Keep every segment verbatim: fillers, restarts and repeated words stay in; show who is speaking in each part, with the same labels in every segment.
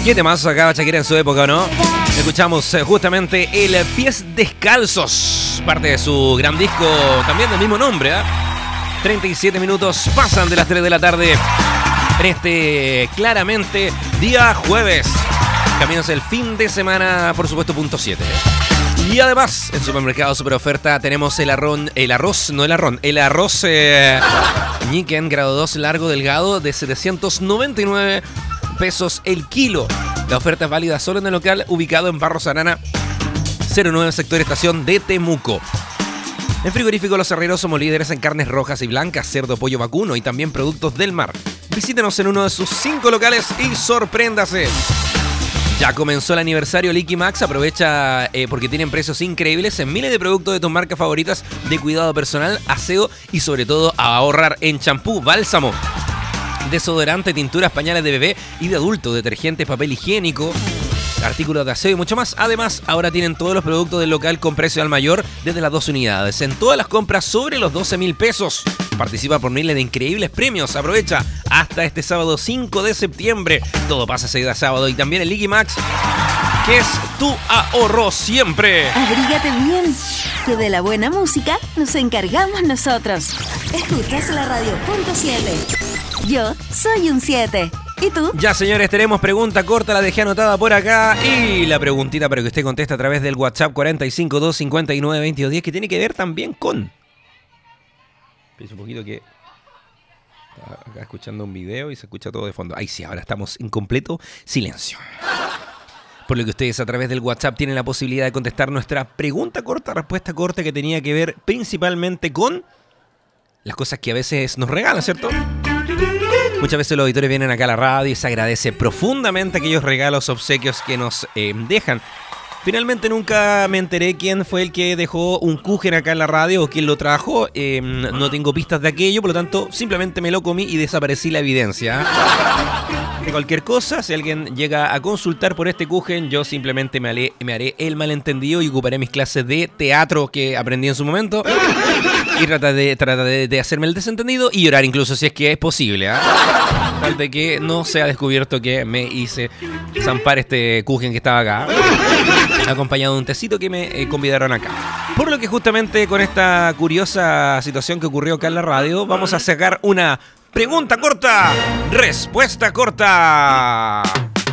Speaker 1: ¿Qué temazo acaba Shakira en su época, no? Escuchamos eh, justamente el Pies Descalzos, parte de su gran disco, también del mismo nombre, ¿eh? treinta y siete minutos pasan de las tres de la tarde en este, claramente, día jueves. Caminos el fin de semana, por supuesto, punto siete. Y además, en Supermercado Super Oferta tenemos el arroz, el arroz, no el arroz, el arroz eh, Ñiquen grado dos largo delgado de setecientos noventa y nueve pesos el kilo. La oferta es válida solo en el local ubicado en Barros Arana cero nueve, sector estación de Temuco. En Frigorífico Los Herreros somos líderes en carnes rojas y blancas, cerdo, pollo vacuno y también productos del mar. Visítenos en uno de sus cinco locales y sorpréndase. Ya comenzó el aniversario Liqui Max. Aprovecha eh, porque tienen precios increíbles en miles de productos de tus marcas favoritas de cuidado personal, aseo y sobre todo a ahorrar en champú, bálsamo, desodorante, tinturas, pañales de bebé y de adulto, detergente, papel higiénico, artículos de aseo y mucho más. Además, ahora tienen todos los productos del local con precio al mayor desde las dos unidades. En todas las compras sobre los doce mil pesos. Participa por miles de increíbles premios. Aprovecha hasta este sábado cinco de septiembre. Todo pasa ese día sábado. Y también el Liqui Max, que es tu ahorro siempre.
Speaker 2: Abrígate bien, que de la buena música nos encargamos nosotros. Escuchas la radio punto siete. Yo soy un siete. ¿Y tú?
Speaker 1: Ya, señores, tenemos pregunta corta, la dejé anotada por acá. Y la preguntita para que usted conteste a través del WhatsApp cuatro cinco dos, cinco nueve, dos dos diez, que tiene que ver también con... Pienso un poquito que... Estaba acá escuchando un video y se escucha todo de fondo. Ay, sí, ahora estamos en completo silencio. Por lo que ustedes a través del WhatsApp tienen la posibilidad de contestar nuestra pregunta corta, respuesta corta, que tenía que ver principalmente con las cosas que a veces nos regalan, ¿cierto? Muchas veces los auditores vienen acá a la radio y se agradece profundamente aquellos regalos, obsequios que nos eh, dejan. Finalmente nunca me enteré quién fue el que dejó un Kuchen acá en la radio o quién lo trajo. Eh, no tengo pistas de aquello, por lo tanto simplemente me lo comí y desaparecí la evidencia. De cualquier cosa, si alguien llega a consultar por este Kuchen, yo simplemente me haré, me haré el malentendido y ocuparé mis clases de teatro que aprendí en su momento. Y tratar de, tratar de, de hacerme el desentendido y llorar incluso si es que es posible, ¿eh? Tal de que no se ha descubierto que me hice zampar este Kuchen que estaba acá, acompañado de un tecito que me eh, convidaron acá. Por lo que justamente con esta curiosa situación que ocurrió acá en la radio, vamos a sacar una pregunta corta, respuesta corta.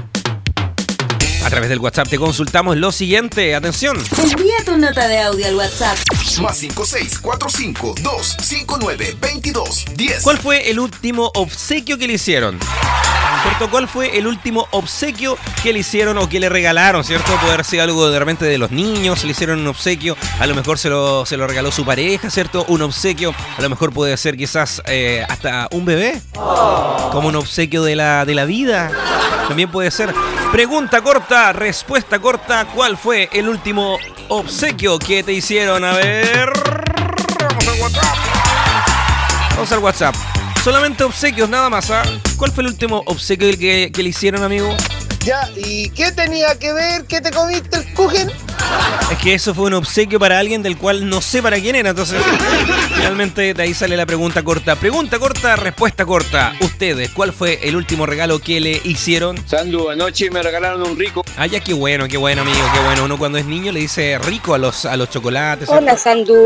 Speaker 1: A través del WhatsApp te consultamos lo siguiente. Atención.
Speaker 2: Envía tu nota de audio al WhatsApp.
Speaker 3: Más cinco seis cuatro cinco dos cinco nueve dos dos diez.
Speaker 1: ¿Cuál fue el último obsequio que le hicieron? ¿Cierto? ¿Cuál fue el último obsequio que le hicieron o que le regalaron? ¿Cierto? Puede haber sido algo de repente de los niños, le hicieron un obsequio, a lo mejor se lo, se lo regaló su pareja, ¿cierto? Un obsequio, a lo mejor puede ser quizás eh, hasta un bebé, como un obsequio de la, de la vida, también puede ser. Pregunta corta, respuesta corta, ¿cuál fue el último obsequio que te hicieron? A ver, vamos al WhatsApp. Vamos al WhatsApp. Solamente obsequios, nada más, ¿ah? ¿eh? ¿Cuál fue el último obsequio que, que le hicieron, amigo?
Speaker 4: Ya, ¿y qué tenía que ver que te comiste el Kuchen?
Speaker 1: Es que eso fue un obsequio para alguien del cual no sé para quién era, entonces finalmente de ahí sale la pregunta corta. Pregunta corta, respuesta corta. Ustedes, ¿cuál fue el último regalo que le hicieron?
Speaker 5: Sandu, anoche me regalaron un rico.
Speaker 1: Ah, ya, qué bueno, qué bueno, amigo, qué bueno. Uno cuando es niño le dice rico a los, a los chocolates.
Speaker 6: Hola, Sandu.